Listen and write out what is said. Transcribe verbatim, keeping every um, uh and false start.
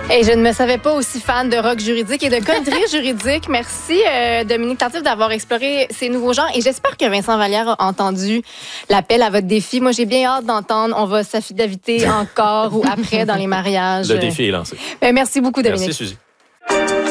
Et je ne me savais pas aussi fan de rock juridique et de country juridique. Merci, euh, Dominique Tardif, d'avoir exploré ces nouveaux genres. Et j'espère que Vincent Vallière a entendu l'appel à votre défi. Moi, j'ai bien hâte d'entendre. On va s'affidaviter encore ou après dans les mariages. Le défi est lancé. Ben, merci beaucoup, Dominique. Merci, Suzy.